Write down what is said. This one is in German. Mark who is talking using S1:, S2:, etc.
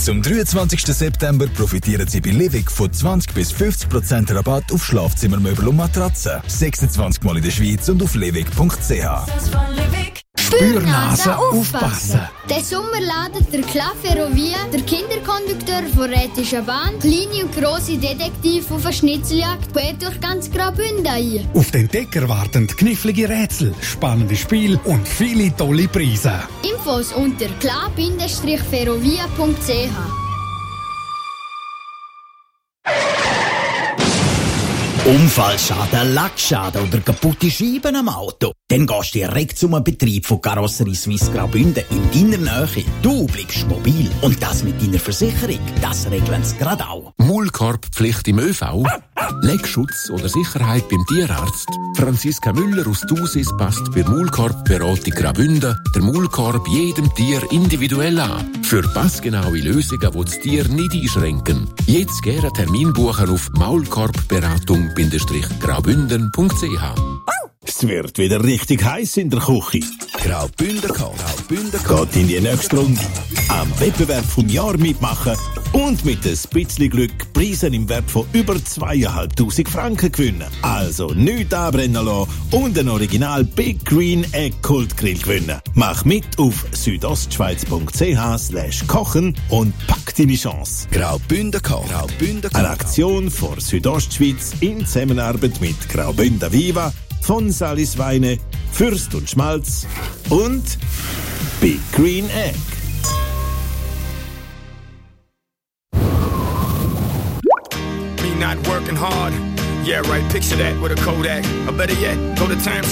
S1: Zum 23. September profitieren Sie bei Livig von 20 bis 50% Rabatt auf Schlafzimmermöbel und Matratzen. 26 Mal in der Schweiz und auf livig.ch.
S2: Spürnase aufpassen!
S3: Den Sommer ladet der Club Ferrovia, der Kinderkondukteur von Rätischer Bahn, kleine und grosse Detektive auf eine Schnitzeljagd quer durch ganz Graubünden ein.
S2: Auf den Entdecker warten knifflige Rätsel, spannende Spiele und viele tolle Preise.
S3: Infos unter club-ferrovia.ch.
S4: Unfallschaden, Lackschaden oder kaputte Scheiben am Auto? Dann gehst du direkt zum Betrieb von Karosserie Suisse Graubünden in deiner Nähe. Du bleibst mobil und das mit deiner Versicherung, das regeln sie gerade auch.
S5: Maulkorbpflicht im ÖV? Leckschutz oder Sicherheit beim Tierarzt? Franziska Müller aus Thusis passt bei Maulkorbberatung Graubünden der Maulkorb jedem Tier individuell an. Für passgenaue Lösungen, die das Tier nicht einschränken. Jetzt gerne Termin buchen auf maulkorbberatung-graubünden.ch.
S6: Es wird wieder richtig heiß in der Küche. Graubünden geht in die nächste Runde. Am Wettbewerb vom Jahr mitmachen und mit ein bisschen Glück Preise im Wert von über 2'500 Franken gewinnen. Also nichts anbrennen lassen und ein Original Big Green Egg Kultgrill gewinnen. Mach mit auf südostschweiz.ch/kochen und pack deine Chance. Graubünden eine Aktion von Südostschweiz in Zusammenarbeit mit Graubünden Viva, von Salis Weine, Fürst und Schmalz und Big Green Egg.
S7: Me not working hard. Yeah, right, picture that with a Kodak. Or better yet, go to Times